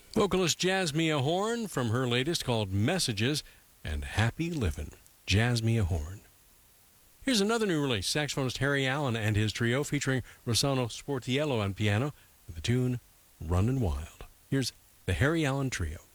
Vocalist Jasmia Horn from her latest called Messages and Happy Livin'. Jasmia Horn. Here's another new release, saxophonist Harry Allen and his trio featuring Rossano Sportiello on piano with the tune Runnin' Wild. Here's the Harry Allen Trio.